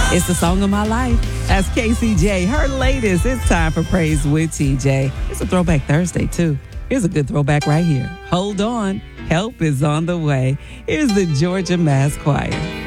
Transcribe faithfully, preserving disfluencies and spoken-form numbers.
It's the song of my life. That's K C J, her latest. It's time for Praise with T J. It's a Throwback Thursday, too. Here's a good throwback right here. Hold on. Help is on the way. Here's the Georgia Mass Choir.